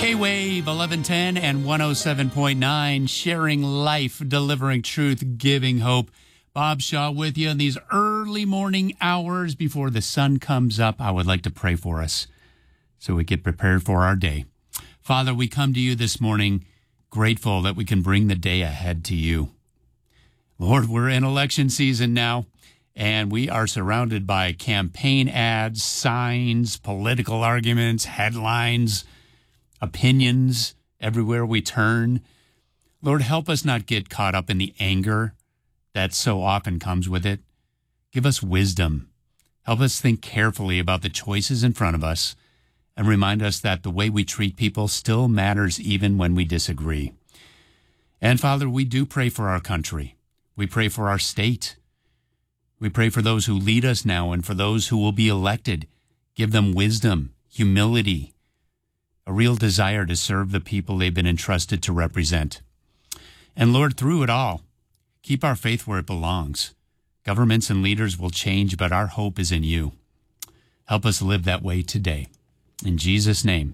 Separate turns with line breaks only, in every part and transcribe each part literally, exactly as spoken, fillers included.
K-Wave eleven ten and one oh seven point nine, sharing life, delivering truth, giving hope. Bob Shaw with you in these early morning hours before the sun comes up. I would like to pray for us so we get prepared for our day. Father, we come to you this morning grateful that we can bring the day ahead to you. Lord, we're in election season now, and we are surrounded by campaign ads, signs, political arguments, headlines, opinions everywhere we turn. Lord, help us not get caught up in the anger that so often comes with it. Give us wisdom. Help us think carefully about the choices in front of us and remind us that the way we treat people still matters even when we disagree. And Father, we do pray for our country. We pray for our state. We pray for those who lead us now and for those who will be elected. Give them wisdom, humility, a real desire to serve the people they've been entrusted to represent. And Lord, through it all, keep our faith where it belongs. Governments and leaders will change, but our hope is in you. Help us live that way today. In Jesus' name,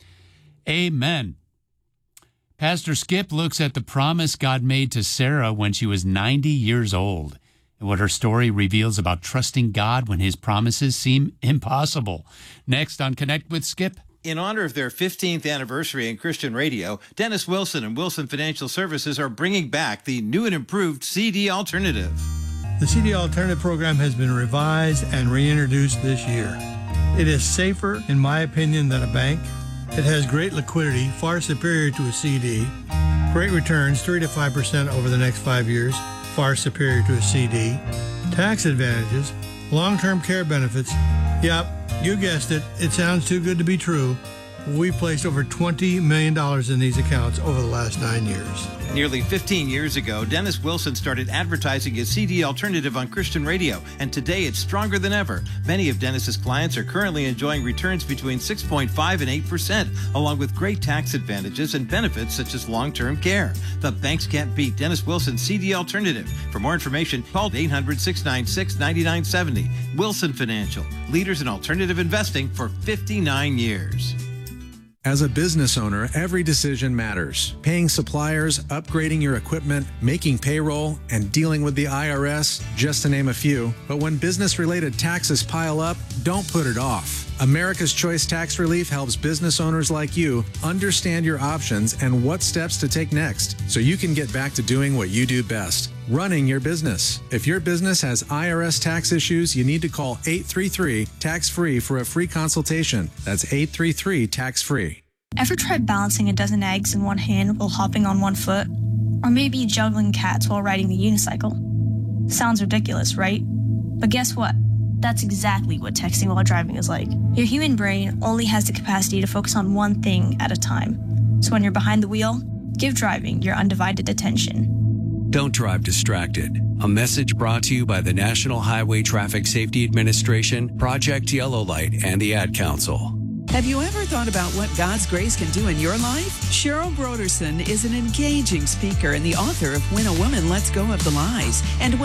amen. Pastor Skip looks at the promise God made to Sarah when she was ninety years old and what her story reveals about trusting God when his promises seem impossible. Next on Connect with Skip.
In honor of their fifteenth anniversary in Christian radio, Dennis Wilson and Wilson Financial Services are bringing back the new and improved C D Alternative.
The C D Alternative program has been revised and reintroduced this year. It is safer, in my opinion, than a bank. It has great liquidity, far superior to a C D. Great returns, three to five percent over the next five years, far superior to a C D. Tax advantages, long-term care benefits. Yep, you guessed it. It sounds too good to be true. We placed over twenty million dollars in these accounts over the last nine years.
Nearly fifteen years ago, Dennis Wilson started advertising his C D Alternative on Christian radio, and today it's stronger than ever. Many of Dennis's clients are currently enjoying returns between six point five and eight percent, along with great tax advantages and benefits such as long-term care. The banks can't beat Dennis Wilson's C D Alternative. For more information, call eight hundred, six nine six, nine nine seven zero. Wilson Financial, leaders in alternative investing for fifty-nine years.
As a business owner, every decision matters. Paying suppliers, upgrading your equipment, making payroll, and dealing with the I R S, just to name a few. But when business-related taxes pile up, don't put it off. America's Choice Tax Relief helps business owners like you understand your options and what steps to take next so you can get back to doing what you do best, running your business. If your business has I R S tax issues, you need to call eight three three, tax free for a free consultation. That's eight three three, tax free.
Ever tried balancing a dozen eggs in one hand while hopping on one foot? Or maybe juggling cats while riding the unicycle? Sounds ridiculous, right? But guess what? That's exactly what texting while driving is like. Your human brain only has the capacity to focus on one thing at a time. So when you're behind the wheel, give driving your undivided attention.
Don't drive distracted. A message brought to you by the National Highway Traffic Safety Administration, Project Yellow Light, and the Ad Council.
Have you ever thought about what God's grace can do in your life? Cheryl Broderson is an engaging speaker and the author of When a Woman Lets Go of the Lies and